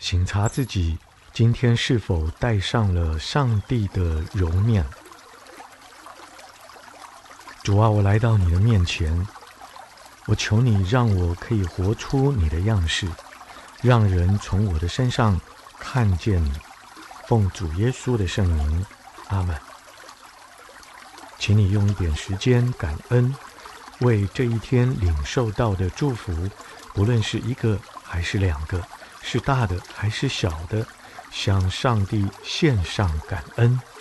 省察自己今天是否带上了上帝的容面。主啊，我来到你的面前，我求你让我可以活出你的样式，让人从我的身上看见你。奉主耶稣的圣名，阿们。请你用一点时间感恩，为这一天领受到的祝福，不论是一个还是两个，是大的还是小的，向上帝献上感恩。